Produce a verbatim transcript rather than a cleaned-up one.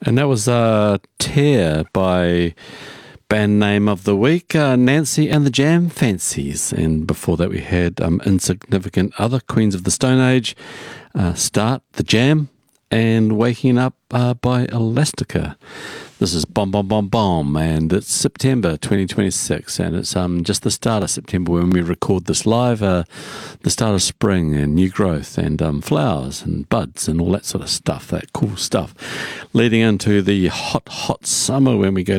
And that was uh, Tear by band name of the week, uh, Nancy and the Jam Fancies. And before that we had um, Insignificant Other, Queens of the Stone Age, uh, Start, The Jam, and Waking Up uh, by Elastica. This is Bomb Bomb Bomb Bomb, and it's September twenty twenty-six, and it's um just the start of September when we record this live, uh, the start of spring and new growth and um, flowers and buds and all that sort of stuff, that cool stuff, leading into the hot, hot summer when we go